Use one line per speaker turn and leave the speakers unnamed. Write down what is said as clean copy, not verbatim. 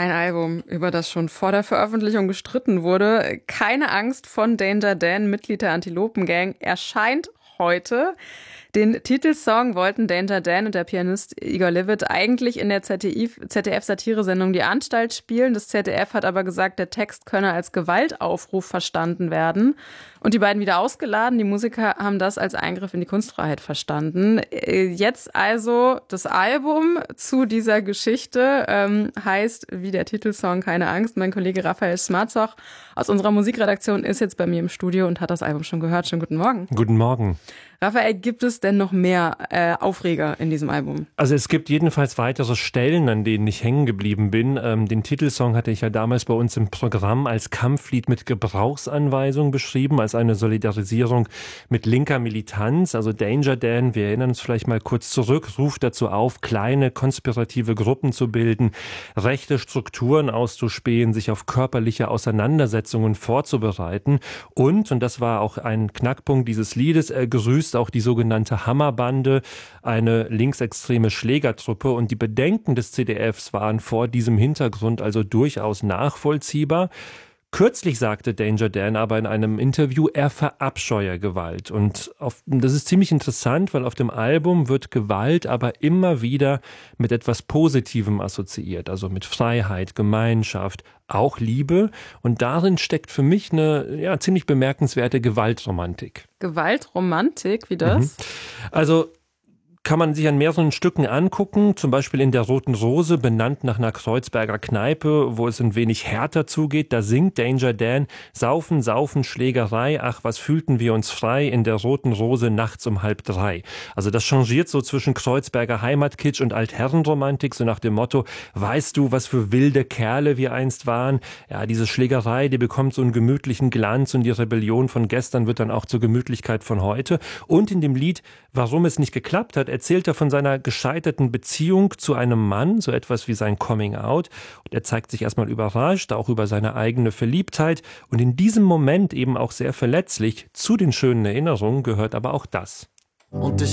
Ein Album, über das schon vor der Veröffentlichung gestritten wurde. Keine Angst von Danger Dan, Mitglied der Antilopen Gang, erscheint heute. Den Titelsong wollten Danger Dan und der Pianist Igor Levit eigentlich in der ZDF-Satiresendung Die Anstalt spielen. Das ZDF hat aber gesagt, der Text könne als Gewaltaufruf verstanden werden. Und die beiden wieder ausgeladen. Die Musiker haben das als Eingriff in die Kunstfreiheit verstanden. Jetzt also das Album zu dieser Geschichte heißt, wie der Titelsong, Keine Angst. Mein Kollege Raphael Smarzoch aus unserer Musikredaktion ist jetzt bei mir im Studio und hat das Album schon gehört. Schönen guten Morgen.
Guten Morgen.
Raphael, gibt es denn noch mehr Aufreger in diesem Album?
Also es gibt jedenfalls weitere Stellen, an denen ich hängen geblieben bin. Den Titelsong hatte ich ja damals bei uns im Programm als Kampflied mit Gebrauchsanweisung beschrieben, als eine Solidarisierung mit linker Militanz. Also Danger Dan, wir erinnern uns vielleicht mal kurz zurück, ruft dazu auf, kleine konspirative Gruppen zu bilden, rechte Strukturen auszuspähen, sich auf körperliche Auseinandersetzungen vorzubereiten. Und das war auch ein Knackpunkt dieses Liedes, er grüßt auch die sogenannte Hammerbande, eine linksextreme Schlägertruppe. Und die Bedenken des ZDFs waren vor diesem Hintergrund also durchaus nachvollziehbar. Kürzlich sagte Danger Dan aber in einem Interview, er verabscheue Gewalt. Und das ist ziemlich interessant, weil auf dem Album wird Gewalt aber immer wieder mit etwas Positivem assoziiert. Also mit Freiheit, Gemeinschaft, auch Liebe. Und darin steckt für mich eine ziemlich bemerkenswerte Gewaltromantik.
Gewaltromantik, wie das?
Also kann man sich an mehreren Stücken angucken, zum Beispiel in der Roten Rose, benannt nach einer Kreuzberger Kneipe, wo es ein wenig härter zugeht. Da singt Danger Dan, Saufen, Saufen, Schlägerei, ach, was fühlten wir uns frei in der Roten Rose nachts um 2:30. Also das changiert so zwischen Kreuzberger Heimatkitsch und Altherrenromantik, so nach dem Motto, weißt du, was für wilde Kerle wir einst waren? Ja, diese Schlägerei, die bekommt so einen gemütlichen Glanz und die Rebellion von gestern wird dann auch zur Gemütlichkeit von heute. Und in dem Lied, warum es nicht geklappt hat, erzählt er von seiner gescheiterten Beziehung zu einem Mann, so etwas wie sein Coming Out. Und er zeigt sich erstmal überrascht, auch über seine eigene Verliebtheit. Und in diesem Moment eben auch sehr verletzlich. Zu den schönen Erinnerungen gehört aber auch das.
Und ich